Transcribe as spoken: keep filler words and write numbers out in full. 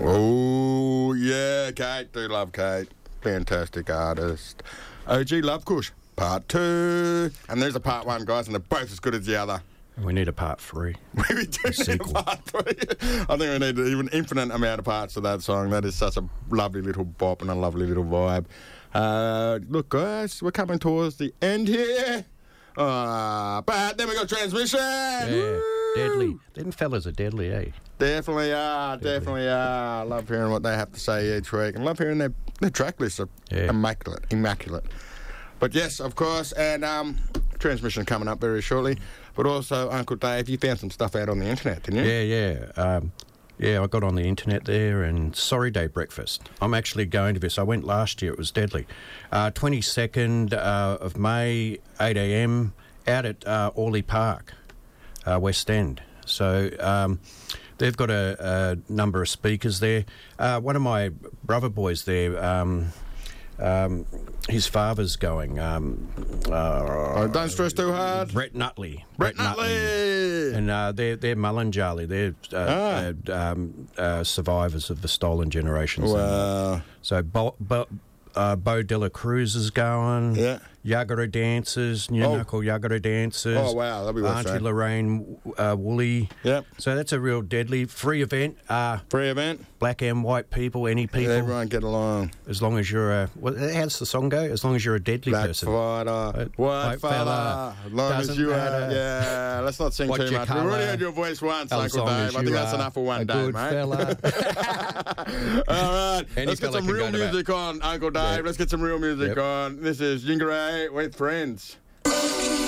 Oh, yeah, Kate. Do love Kate. Fantastic artist. O G Love Kush, part two. And there's a part one, guys, and they're both as good as the other. We need a part three. We do need a part three. I think we need an infinite amount of parts of that song. That is such a lovely little bop and a lovely little vibe. Uh, look, guys, we're coming towards the end here. Uh, but then we got transmission. Yeah, Woo! deadly. Them fellas are deadly, eh? Definitely are, Deadly. definitely are. I love hearing what they have to say each week, and love hearing their, their track lists are Yeah. immaculate, immaculate. But yes, of course, and um, transmission coming up very shortly. But also, Uncle Dave, you found some stuff out on the internet, didn't you? Yeah, yeah. Um, yeah, I got on the internet there, and Sorry Day Breakfast. I'm actually going to this. I went last year. It was deadly. Uh, twenty-second uh, of May, eight a.m, out at uh, Orley Park, uh, West End. So um, they've got a, a number of speakers there. Uh, one of my brother boys there, um, um, his father's going. Um, uh, Oh, don't stress too hard. Brett Nutley. Brett Nutley. And uh, they're, they're Mullinjali. They're uh, Ah. uh, um, uh, survivors of the stolen generations. Wow. So Bo, Bo, uh, Bo De La Cruz is going. Yeah. Yagara dancers, new Oh. knuckle Yagara dancers. Oh, wow, that'll be worth Auntie saying. Lorraine uh, Woolley. Yep. So that's a real deadly free event. Uh, Free event. black and white people, any people. Everyone get along. As long as you're a... What, how's the song go? As long as you're a deadly Black person. fighter, Uh, white white fella, fella, as long as doesn't you are. matter Yeah, let's not sing what too your much. We've already colour, heard your voice once, as Uncle long Dave. as I think you that's are enough for one a day, good mate. fella. All right, Any let's get fella some can real go to that. music on, Uncle Dave. Yeah. Let's get some real music Yep. on. This is Yingaray with Friends.